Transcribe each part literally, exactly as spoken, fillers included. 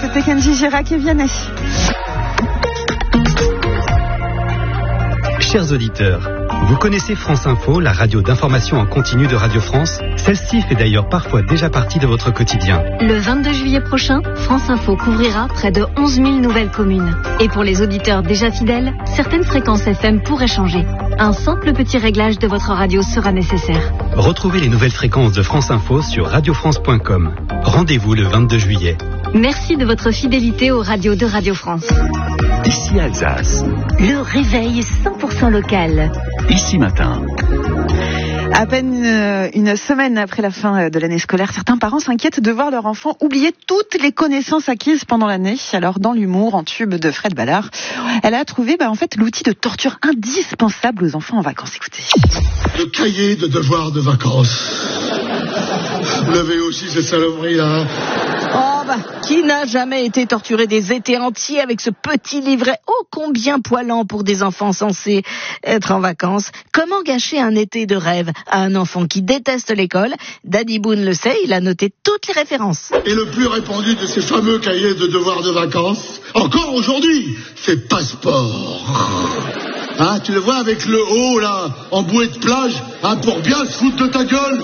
c'était Kenji Girac et Vianney. Chers auditeurs, vous connaissez France Info, la radio d'information en continu de Radio France? Celle-ci fait d'ailleurs parfois déjà partie de votre quotidien. Le vingt-deux juillet prochain, France Info couvrira près de onze mille nouvelles communes. Et pour les auditeurs déjà fidèles, certaines fréquences F M pourraient changer. Un simple petit réglage de votre radio sera nécessaire. Retrouvez les nouvelles fréquences de France Info sur radio france point com. Rendez-vous le vingt-deux juillet. Merci de votre fidélité aux radios de Radio France. Ici Alsace. Le réveil cent pour cent local. Ici Matin. À peine une, une semaine après la fin de l'année scolaire, certains parents s'inquiètent de voir leur enfant oublier toutes les connaissances acquises pendant l'année. Alors, dans l'humour, en tube de Fred Ballard, elle a trouvé bah, en fait l'outil de torture indispensable aux enfants en vacances. Écoutez. Le cahier de devoirs de vacances. Vous l'avez aussi, cette saloperie-là. Oh bah, qui n'a jamais été torturé des étés entiers avec ce petit livret ô combien poilant pour des enfants censés être en vacances? Comment gâcher un été de rêve à un enfant qui déteste l'école? Danny Boone le sait, il a noté toutes les références. Et le plus répandu de ces fameux cahiers de devoirs de vacances, encore aujourd'hui, c'est Passeport. Hein, tu le vois avec le haut, là, en bouée de plage, hein, pour bien se foutre de ta gueule.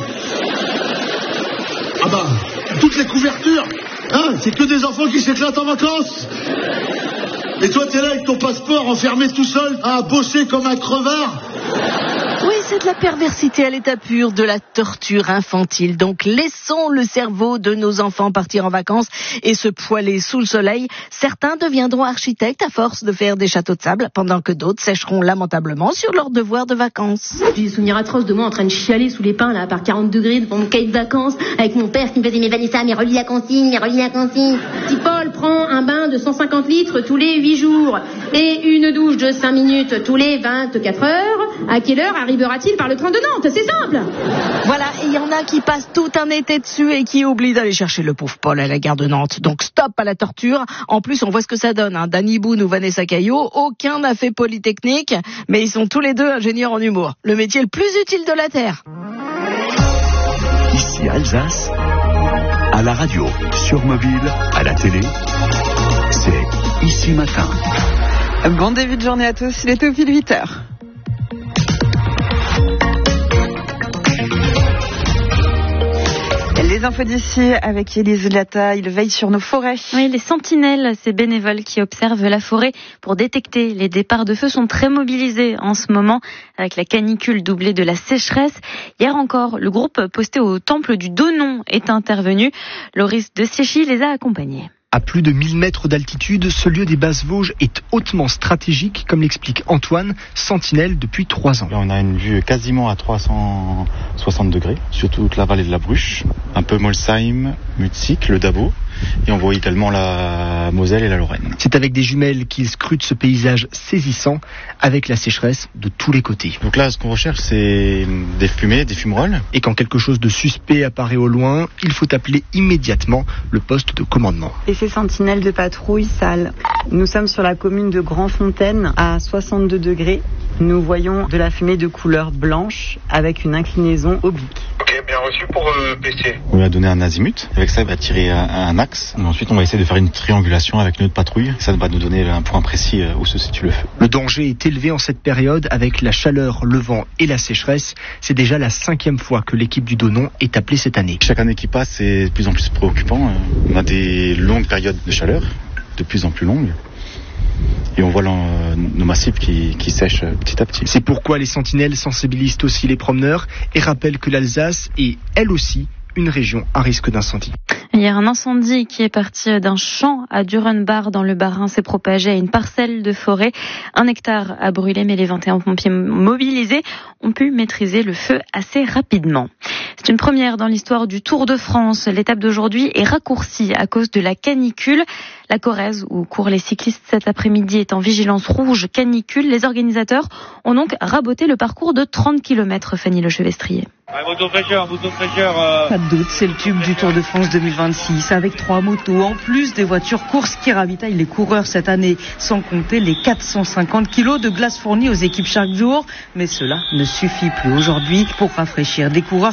Ah bah, toutes les couvertures, hein, c'est que des enfants qui s'éclatent en vacances. Et toi, t'es là avec ton passeport enfermé tout seul, à bosser comme un crevard. Oui, c'est de la perversité à l'état pur, de la torture infantile. Donc laissons le cerveau de nos enfants partir en vacances et se poiler sous le soleil. Certains deviendront architectes à force de faire des châteaux de sable, pendant que d'autres sécheront lamentablement sur leurs devoirs de vacances. J'ai des souvenirs atroces de moi en train de chialer sous les pins là, par quarante degrés devant mon cahier de vacances, avec mon père qui me faisait mes Vanessa, mais relis la consigne, mais relis la consigne. Si Paul prend un bain de cent cinquante litres tous les huit jours et une douche de cinq minutes tous les vingt-quatre heures, à quelle heure arrivera-t-il par le train de Nantes? C'est simple. Voilà, et il y en a qui passent tout un été dessus et qui oublient d'aller chercher le pauvre Paul à la gare de Nantes. Donc stop à la torture. En plus, on voit ce que ça donne. Hein. Danny Boone ou Vanessa Caillot, aucun n'a fait Polytechnique, mais ils sont tous les deux ingénieurs en humour. Le métier le plus utile de la Terre. Ici Alsace, à la radio, sur mobile, à la télé, c'est Ici Matin. Bon début de journée à tous, il est au pile huit heures. Les infos d'ici avec Élise Lata, il veille sur nos forêts. Oui, les sentinelles, ces bénévoles qui observent la forêt pour détecter les départs de feu sont très mobilisés en ce moment avec la canicule doublée de la sécheresse. Hier encore, le groupe posté au temple du Donon est intervenu. Loris de Siechy les a accompagnés. À plus de mille mètres d'altitude, ce lieu des Basses-Vosges est hautement stratégique, comme l'explique Antoine, sentinelle depuis trois ans. Là, on a une vue quasiment à trois cent soixante degrés sur toute la vallée de la Bruche, un peu Molsheim, Mutzig, le Dabo, et on voit également la Moselle et la Lorraine. C'est avec des jumelles qu'ils scrutent ce paysage saisissant, avec la sécheresse de tous les côtés. Donc là, ce qu'on recherche, c'est des fumées, des fumerolles. Et quand quelque chose de suspect apparaît au loin, il faut appeler immédiatement le poste de commandement. Et ces sentinelles de patrouille sales. Nous sommes sur la commune de Grandfontaine, à soixante-deux degrés. Nous voyons de la fumée de couleur blanche avec une inclinaison oblique. Ok, bien reçu pour euh, P C. On lui a donné un azimut. Avec ça, il va tirer un, un axe. Et ensuite, on va essayer de faire une triangulation avec notre patrouille. Ça va nous donner un point précis où se situe le feu. Le danger est élevé en cette période avec la chaleur, le vent et la sécheresse. C'est déjà la cinquième fois que l'équipe du Donon est appelée cette année. Chaque année qui passe, c'est de plus en plus préoccupant. On a des longues périodes de chaleur, de plus en plus longues. Et on voit nos massifs qui, qui sèchent petit à petit. C'est pourquoi les sentinelles sensibilisent aussi les promeneurs et rappellent que l'Alsace est, elle aussi, une région à risque d'incendie. Il y a un incendie qui est parti d'un champ à Durenbach dans le Bas-Rhin, s'est propagé à une parcelle de forêt. Un hectare a brûlé, mais les vingt et un pompiers mobilisés ont pu maîtriser le feu assez rapidement. C'est une première dans l'histoire du Tour de France. L'étape d'aujourd'hui est raccourcie à cause de la canicule. La Corrèze, où courent les cyclistes cet après-midi, est en vigilance rouge canicule. Les organisateurs ont donc raboté le parcours de trente kilomètres, Fanny Lechevestrier. Ouais, moto fraîcheur, moto fraîcheur. Euh... Pas de doute, c'est le tube du Tour de France deux mille vingt-six, avec trois motos, en plus des voitures courses qui ravitaillent les coureurs cette année, sans compter les quatre cent cinquante kilos de glace fournis aux équipes chaque jour. Mais cela ne suffit plus aujourd'hui pour rafraîchir des coureurs qui finissent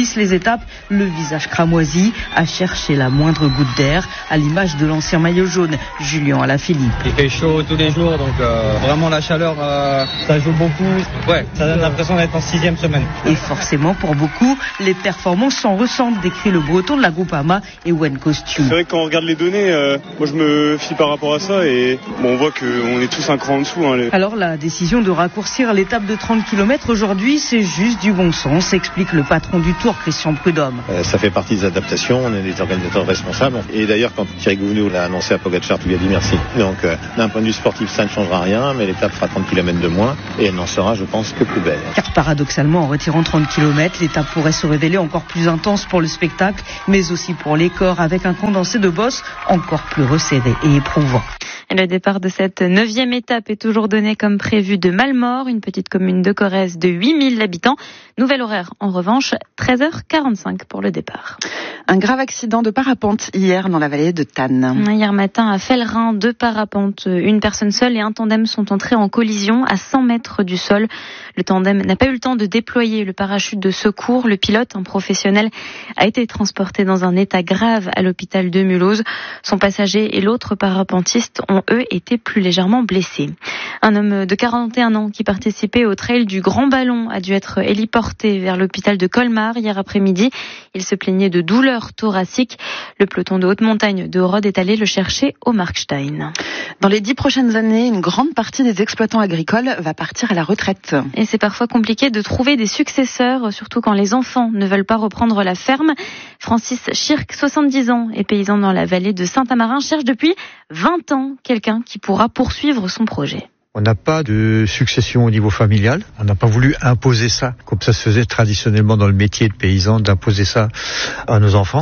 finissent les étapes, le visage cramoisi, à chercher la moindre goutte d'air, à l'image de l'ancien maillot jaune, Julien Alaphilippe. Il fait chaud tous les jours, donc euh, vraiment la chaleur, euh, ça joue beaucoup. Ouais, ça donne l'impression d'être en sixième semaine. Et forcément, pour beaucoup, les performances s'en ressentent, décrit le breton de la Groupama et One Costume. C'est vrai que quand on regarde les données, euh, moi je me fie par rapport à ça et bon, on voit qu'on est tous un cran en dessous. Hein, les... Alors la décision de raccourcir l'étape de trente kilomètres aujourd'hui, c'est juste du bon sens, explique le patron du Tour, Christian Prudhomme. Euh, ça fait partie des adaptations, on est des organisateurs responsables. Et d'ailleurs, quand Thierry Gouvenou l'a annoncé à Pogacar, tu lui as dit merci. Donc euh, d'un point de vue sportif, ça ne changera rien, mais l'étape fera trente kilomètres de moins et elle n'en sera, je pense, que plus belle. Car paradoxalement, en retirant trente kilomètres, l'étape pourrait se révéler encore plus intense pour le spectacle, mais aussi pour les corps, avec un condensé de bosses encore plus resserré et éprouvant. Et le départ de cette neuvième étape est toujours donné comme prévu de Malmort, une petite commune de Corrèze de huit mille habitants. Nouvel horaire, en revanche, treize heures quarante-cinq pour le départ. Un grave accident de parapente hier dans la vallée de Tannes. Hier matin à Fellerin, deux parapentes, une personne seule et un tandem sont entrés en collision à cent mètres du sol. Le tandem n'a pas eu le temps de déployer le parachute de secours. Le pilote, un professionnel, a été transporté dans un état grave à l'hôpital de Mulhouse. Son passager et l'autre parapentiste ont eux été plus légèrement blessés. Un homme de quarante et un ans qui participait au trail du Grand Ballon a dû être héliporté vers l'hôpital de Colmar hier après-midi. Il se plaignait de douleurs thoraciques. Le peloton de haute montagne de Rhodes est allé le chercher au Markstein. Dans les dix prochaines années, une grande partie des exploitants agricoles va partir à la retraite. Et c'est parfois compliqué de trouver des successeurs, surtout quand les enfants ne veulent pas reprendre la ferme. Francis Schirk, soixante-dix ans, et paysan dans la vallée de Saint-Amarin, cherche depuis vingt ans quelqu'un qui pourra poursuivre son projet. On n'a pas de succession au niveau familial. On n'a pas voulu imposer ça, comme ça se faisait traditionnellement dans le métier de paysan, d'imposer ça à nos enfants.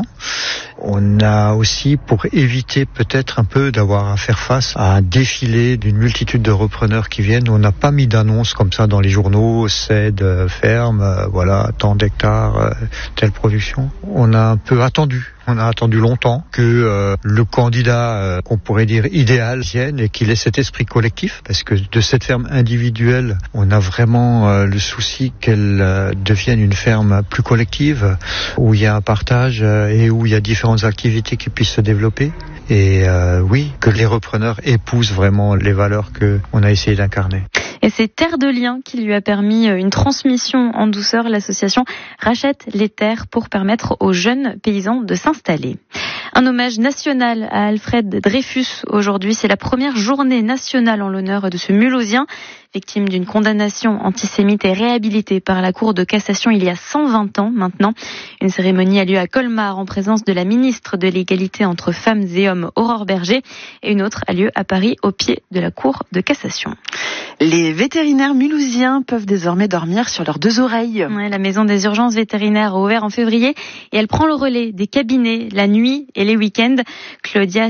On a aussi, pour éviter peut-être un peu d'avoir à faire face à un défilé d'une multitude de repreneurs qui viennent, on n'a pas mis d'annonces comme ça dans les journaux, cède, ferme, voilà, tant d'hectares, telle production. On a un peu attendu. On a attendu longtemps que euh, le candidat euh, qu'on pourrait dire idéal vienne et qu'il ait cet esprit collectif, parce que de cette ferme individuelle, on a vraiment euh, le souci qu'elle euh, devienne une ferme plus collective, où il y a un partage euh, et où il y a différentes activités qui puissent se développer. Et euh, oui, que les repreneurs épousent vraiment les valeurs qu'on a essayé d'incarner. Et c'est Terre de Liens qui lui a permis une transmission en douceur. L'association rachète les terres pour permettre aux jeunes paysans de s'installer. Un hommage national à Alfred Dreyfus aujourd'hui. C'est la première journée nationale en l'honneur de ce Mulhousien, victime d'une condamnation antisémite et réhabilité par la Cour de cassation il y a cent vingt ans maintenant. Une cérémonie a lieu à Colmar en présence de la ministre de l'égalité entre femmes et hommes, Aurore Berger, et une autre a lieu à Paris au pied de la Cour de cassation. Les vétérinaires mulhousiens peuvent désormais dormir sur leurs deux oreilles. Ouais, la maison des urgences vétérinaires a ouvert en février et elle prend le relais des cabinets la nuit et les week-ends. Claudia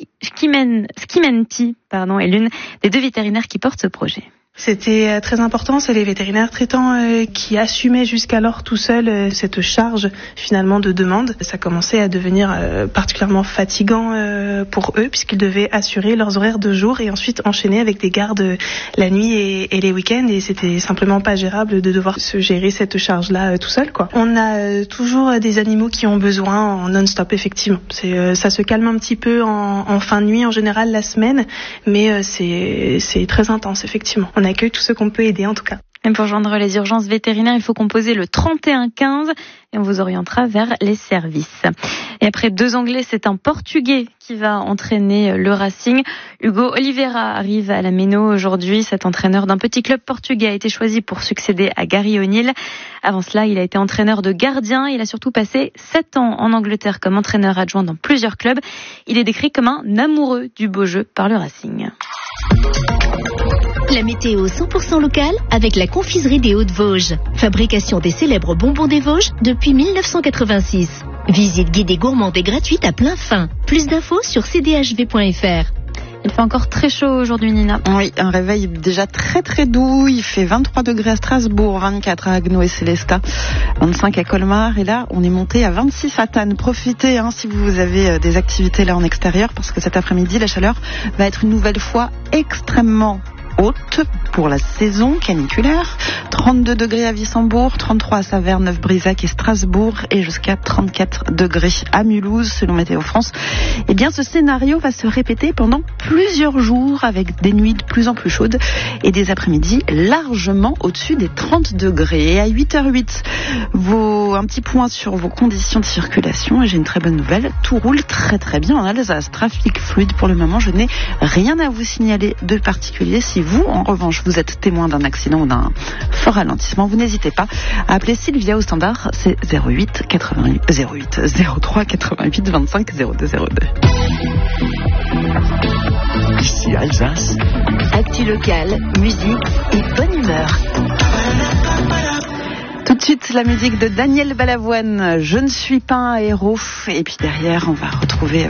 Schimenti pardon, est l'une des deux vétérinaires qui portent ce projet. C'était très important, c'est les vétérinaires traitants euh, qui assumaient jusqu'alors tout seuls euh, cette charge finalement de demande. Ça commençait à devenir euh, particulièrement fatigant euh, pour eux puisqu'ils devaient assurer leurs horaires de jour et ensuite enchaîner avec des gardes euh, la nuit et, et les week-ends, et c'était simplement pas gérable de devoir se gérer cette charge-là euh, tout seul, quoi. On a euh, toujours des animaux qui ont besoin en non-stop, effectivement. C'est, euh, ça se calme un petit peu en, en fin de nuit en général la semaine, mais euh, c'est, c'est très intense, effectivement. On accueille tout ce qu'on peut aider en tout cas. Et pour joindre les urgences vétérinaires, il faut composer le trente et un quinze et on vous orientera vers les services. Et après deux Anglais, c'est un Portugais qui va entraîner le Racing. Hugo Oliveira arrive à la Méno aujourd'hui. Cet entraîneur d'un petit club portugais a été choisi pour succéder à Gary O'Neill. Avant cela, il a été entraîneur de gardien. Il a surtout passé sept ans en Angleterre comme entraîneur adjoint dans plusieurs clubs. Il est décrit comme un amoureux du beau jeu par le Racing. La météo cent pour cent locale avec la confiserie des Hauts-de-Vosges. Fabrication des célèbres bonbons des Vosges depuis mille neuf cent quatre-vingt-six. Visite guidée gourmande et gratuite à plein fin. Plus d'infos sur c d h v point f r. Il fait encore très chaud aujourd'hui, Nina. Oui, un réveil déjà très très doux. Il fait vingt-trois degrés à Strasbourg, vingt-quatre à Agno et Célestat, vingt-cinq à Colmar. Et là, on est monté à vingt-six à Tannes. Profitez hein, si vous avez des activités là en extérieur, parce que cet après-midi, la chaleur va être une nouvelle fois extrêmement haute pour la saison caniculaire. trente-deux degrés à Wissembourg, trente-trois à Saverne, Neuf-Brisac et Strasbourg et jusqu'à trente-quatre degrés à Mulhouse selon Météo France. Eh bien, ce scénario va se répéter pendant plusieurs jours avec des nuits de plus en plus chaudes et des après-midi largement au-dessus des trente degrés. Et à huit heures huit, vos, un petit point sur vos conditions de circulation. Et j'ai une très bonne nouvelle, tout roule très très bien en Alsace. Trafic fluide pour le moment, je n'ai rien à vous signaler de particulier. Si vous, en revanche, vous êtes témoin d'un accident ou d'un fort ralentissement, vous n'hésitez pas à appeler Sylvia au standard, c'est zéro huit quatre-vingt-huit zéro huit zéro trois quatre-vingt-huit vingt-cinq zéro deux zéro deux. Ici Alsace. Actu locale, musique et bonne humeur. Tout de suite, la musique de Daniel Balavoine, Je ne suis pas un héros. Et puis derrière, on va retrouver